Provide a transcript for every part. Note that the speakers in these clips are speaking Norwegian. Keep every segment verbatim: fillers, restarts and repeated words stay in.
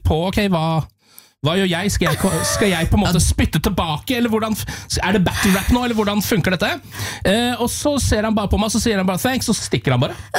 på, ok, hva, hva gjør jeg? Skal, jeg? skal jeg på en måte spytte tilbake, eller hvordan, er det battle rap nå, eller hvordan funker dette? Eh, og så ser han bare på meg, så sier han bare thanks, og så stikker han bare.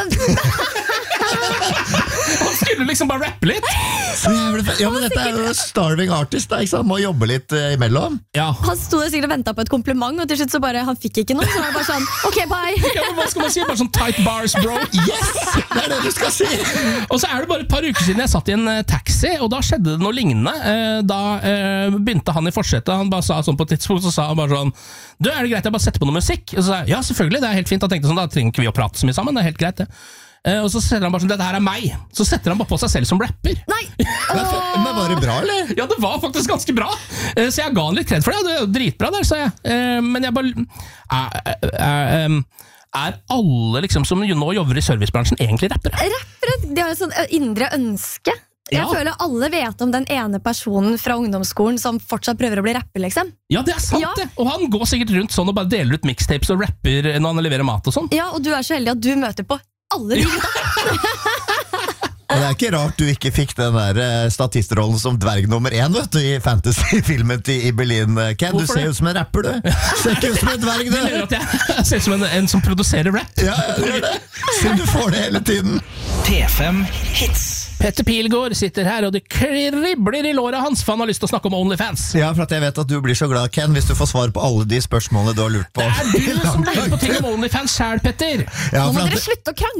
Han skulle liksom bare rappe litt. Ja, men dette er jo starving artist, da, ikke sant? Må jobbe litt uh, imellom. Ja. Han stod og sikkert og ventet på et kompliment, og til slutt så bare, han fikk ikke noe, så var det bare sånn, ok, bye. Ja, men hva skal man si? Bare sånn tight bars, bro. Yes, det er det du skal si. Og så er det bare et par uker siden jeg satt i en uh, taxi, og da skjedde det noe lignende. Uh, da uh, begynte han i forsetet, han bare sa sånn på et tidspunkt, så sa han bare sånn, du, er det greit jeg bare setter på noe musikk? Og så sa jeg, ja, selvfølgelig, det er helt fint. Da tenkte jeg sånn, da trenger ikke vi å prate så mye sammen, det er helt greit det. Uh, og så setter han bare sånn, dette her er meg. Så setter han bare på seg selv som rapper. Nei. Men var det bra, eller? Ja, det var faktisk ganske bra. Uh, så jeg ga han litt kred for det. Det er jo dritbra der, sa jeg. Uh, men jeg bare uh, uh, um, er alle liksom som nå jobber i servicebransjen egentlig rappere? Rappere, de har jo sånn indre ønske. Jeg Ja. føler alle vet om den ene personen fra ungdomsskolen som fortsatt prøver å bli rapper, liksom. Ja, det er sant Ja. det. Og han går sikkert rundt sånn og bare deler ut mixtapes og rapper når han leverer mat og sånn. Ja, og du er så heldig at du møter på alle de gutta. Og det er ikke rart du ikke fikk den der uh, statistrollen som dverg nummer én, vet du, i fantasy-filmen til Ibelin, uh, Ken. Du Hvorfor ser det? jo ut som en rapper, du. Ser ikke ut som en dverg, Du mener du. at jeg ser ut som en, en som produserer rap? Ja, du gjør det. Så du får det hele tiden. P fem Hits. Petter Pilgaard sitter her, og det kribler i låret hans, for han har lyst til å snakke om OnlyFans. Ja, for at jeg vet at du blir så glad, Ken, hvis du får svar på alle de spørsmålene du har lurt på. Det er du som lurer på ting om OnlyFans selv, Petter. Ja, Nå må for dere at slutte å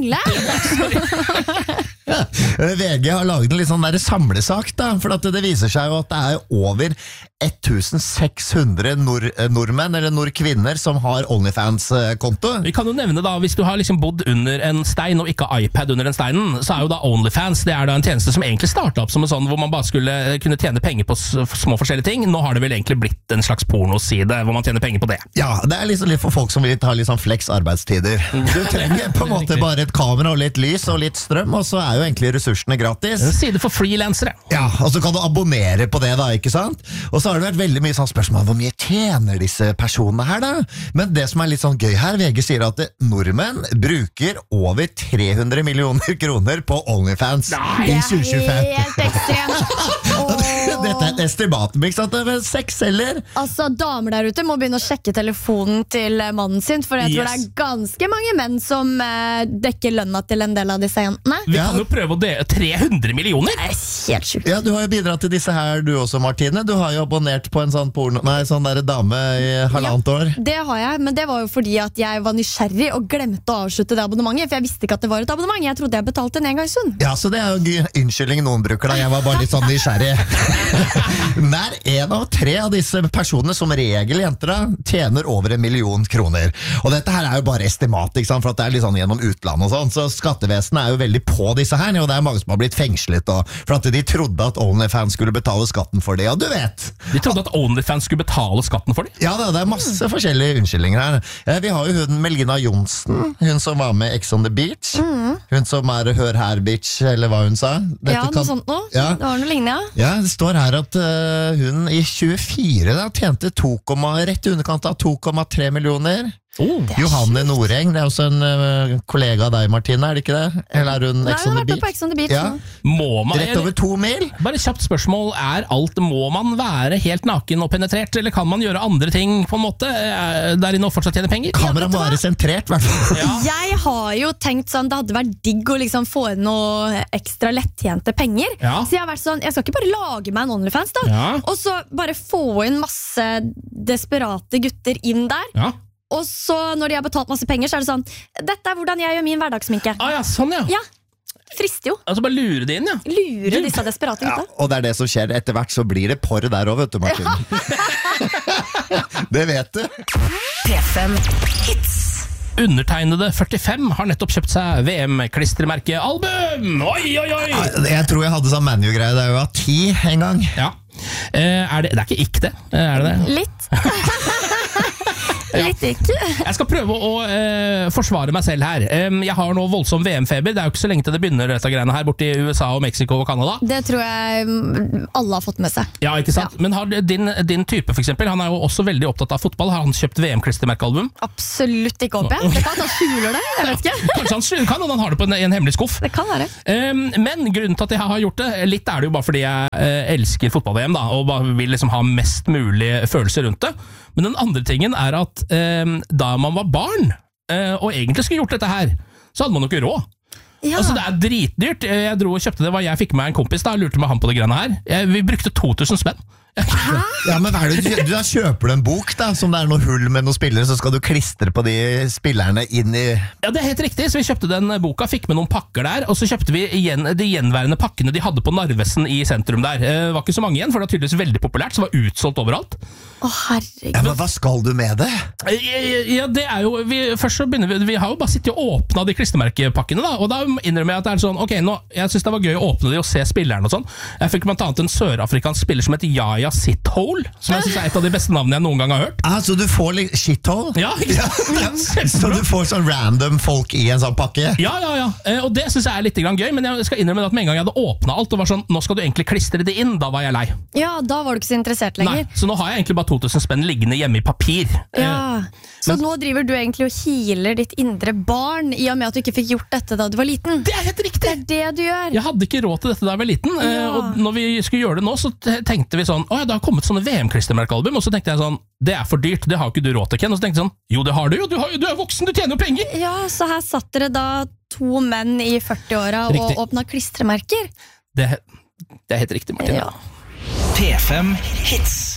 krangle. V G har laget en litt sånn der samlesak, da, for at det viser seg jo at det er over tusen seks hundre nord nordmenn, eller nordkvinner, som har OnlyFans-konto. Vi kan jo nevne da, hvis du har liksom bodd under en stein og ikke har iPad under den steinen, så er jo da OnlyFans, det er da en tjeneste som egentlig startet opp som en sånn, hvor man bare skulle kunne tjene penger på små forskjellige ting. Nå har det vel egentlig blitt en slags pornoside, hvor man tjener penger på det. Ja, det er liksom litt for folk som vil ha litt sånn flex arbeidstider. Du trenger på en måte bare et kamera og litt lys og litt strøm, og så er jo egentlig ressursene gratis. En side for freelancere. Ja, og så kan du abonnere på det da, ikke sant? Og så har det vært veldig mye sånn spørsmål, hvor mye tjener disse personene her da? Men det som er litt sånn gøy her, V G sier at nordmenn bruker over tre hundre millioner kroner på OnlyFans i tjue tjuefem. Helt ekstremt. Dette er et estimat, ikke sant? Det er seks selger. Altså, damer der ute må begynne å sjekke telefonen til mannen sin, for jeg tror Yes. det er ganske mange menn som eh, dekker lønna til en del av disse jentene. Vi Ja. kan jo prøve å dele tre hundre millioner. Det er helt sjukt. Ja, du har jo bidratt til disse her du også, Martine. Du har jo abonnert på en sånn porno... Nei, sånn der dame i halvannet år. Det har jeg, men det var jo fordi at jeg var nysgjerrig og glemte å avslutte det abonnementet, for jeg visste ikke at det var et abonnement. Jeg trodde jeg betalte en engangssum. Ja, så det er jo g- unnskyldning noen bruker da. Jeg var bare litt sånn nysgjerrig. Nær en av tre av disse personene, som regel jenter da, tjener over en million kroner. Og dette her er jo bare estimat, ikke sant? For at det er litt sånn gjennom utland og sånn. Så skattevesenet er jo veldig på disse her, og det er mange som har blitt fengslet, og for at de trodde at OnlyFans skulle betale skatten for det, ja, du vet. De trodde at OnlyFans skulle betale skatten for dem. Ja, det det er masse forskjellige unnskyldninger her. Eh, Vi har jo hun Melina Johnsen, hun som var med Ex on the Beach. Hun som er Hør her, bitch, eller hva hun sa. Dette Ja, noe kan- sånt noe. Ja. Det var noe lignende, ja. Ja, det står her at uh, hun i tjuefire da, tjente to, rett i underkant av to komma tre millioner. Oh. Johanne Noreng, det er også en uh, kollega av deg, Martine, er det ikke det? Eller er hun Nei, Ex hun on har the vært med på Beach? Ex on the Beach. Ja, nå. Må man, rett over to mil. Bare et kjapt spørsmål, er alt, må man være helt naken og penetrert, eller kan man gjøre andre ting på en måte, eh, der inne og fortsatt tjene penger? Kamera må være sentrert, i hvert fall. Ja. Jeg har jo tenkt sånn, det hadde vært digg å liksom få inn noe ekstra lettjente penger. Ja. Så jeg har vært sånn, jeg skal ikke bare lage meg en OnlyFans da, Ja. og så bare få inn masse desperate gutter inn der. Ja. Og så når de har betalt masse penger, så er det sånn, dette er hvordan jeg gjør min hverdagssminke. Ah, ja, sånn ja. Ja, frister jo. Altså bare lure det inn, ja. Lure disse desperate Ja, gutta. og det er det som skjer. Etter hvert så blir det porr der også, vet du, Martine. Det vet du. P fem Hits. Undertegnede førtifem har nettopp kjøpt seg V M-klistremerke-album! Oi, oi, oi! Jeg tror jeg hadde sånn menu-greie da jeg var ti en gang. Ja. Eh, er det, det er ikke ikk det, eh, er det det? Litt. Litt ikke. Jeg skal prøve å uh, forsvare meg selv her. Um, jeg har nå voldsom V M-feber. Det er jo ikke så lenge til det begynner dette greiene her borte i U S A og Mexico og Canada. Det tror jeg alle har fått med seg. Ja, ikke sant? Ja. Men har din, din type for eksempel, han er jo også veldig opptatt av fotball. Har han kjøpt V M-klistremerkealbum? Absolutt ikke opp, jeg. Det kan at han skjuler det, jeg vet ikke. Kanskje han kan, og han har det på en, en hemmelig skuff. Det kan være. Um, men grunnen til at jeg har gjort det, litt er det jo bare fordi jeg uh, elsker fotball-V M, da, og bare vil liksom ha mest mulig følelser rundt det. Men den andre tingen er at um, da man var barn, uh, og egentlig skulle gjort dette her, så hadde man jo ikke råd. Ja. Altså det er dritdyrt. Jeg dro og kjøpte det, hva jeg fikk med en kompis da, lurte med han på det greiene her. Jeg, vi brukte to tusen spenn. Ja, men hva er det du, du da kjøper du en bok da, som det er noe hull med noen spillere, så skal du klistre på de spillerne inn i... Ja, det er helt riktig, så vi kjøpte den boka, fikk med noen pakker der, og så kjøpte vi igjen de gjenværende pakkene de hadde på Narvesen i sentrum der. Det var ikke så mange igjen, for det var tydeligvis veldig populært, så det var utsolgt overalt. Å, herregud. Ja, men hva skal du med det? Ja, det er jo, vi, først så begynner vi, vi har jo bare sittet og åpnet de klistremerkepakkene da, og da innrømmer jeg at det er sånn, ok, nå, jeg synes det var gøy å åpne de og se spillerne og sånn. Jeg fikk blant annet en sørafrikansk spiller som heter Yaya Sithole, som jeg synes er et av de beste navnene jeg noen gang har hørt. Ah, så du får litt shithole? Ja, ikke sant? Så du får sånn random folk i en sånn pakke? Ja, ja, ja, og det synes jeg er litt grann gøy, men jeg skal innrømme at med en gang jeg hadde åpnet alt, og var sånn, nå skal du egentlig klistre det inn, da var jeg lei. Ja, da var du ikke så interessert lenger. Nei, så nå har jeg egentlig bare to tusen spenn liggende hjemme i papir. Ja, så men, nå driver du egentlig og healer ditt indre barn, i og med at du ikke fikk gjort dette da du var liten. Det er helt riktig! Det er det du gjør. Jeg hadde ikke råd til dette da jeg var liten, Ja. og når vi skulle gjøre det nå, så tenkte vi sånn, åja, det har kommet sånne V M-klistremerkealbum, og så tenkte jeg sånn, det er for dyrt, det har ikke du råd til, Ken. Og så tenkte jeg sånn, jo, det har du jo, du, har, du er voksen, du tjener jo penger! Ja, så her satt dere da to menn i førti-åra og Riktig. åpnet klistremerker. Det, det er helt riktig, Martin. Ja. P fem Hits.